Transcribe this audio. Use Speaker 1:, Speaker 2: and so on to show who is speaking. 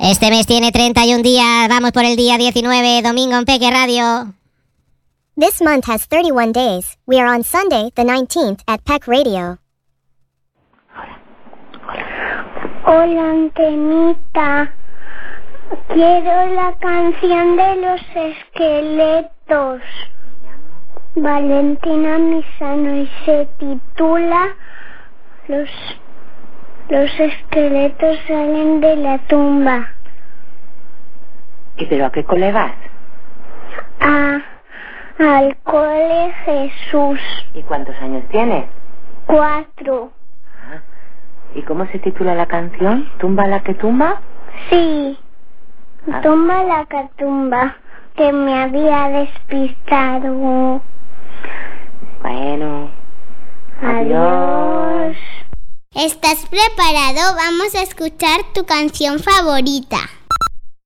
Speaker 1: Este mes tiene 31 días, vamos por el día 19, domingo en Peque Radio.
Speaker 2: This month has 31 days. We are on Sunday, the 19th, at Peck Radio.
Speaker 3: Hola, Antenita. Quiero la canción de los esqueletos. Valentina Misano, y se titula Los esqueletos salen de la tumba.
Speaker 4: ¿Y pero a qué cole vas?
Speaker 3: Al cole Jesús.
Speaker 4: ¿Y cuántos años tienes?
Speaker 3: 4.
Speaker 4: ¿Y cómo se titula la canción? ¿Tumba la que tumba?
Speaker 3: Sí. Tumba la que tumba, que me había despistado.
Speaker 4: Bueno.
Speaker 3: Adiós.
Speaker 5: ¿Estás preparado? Vamos a escuchar tu canción favorita.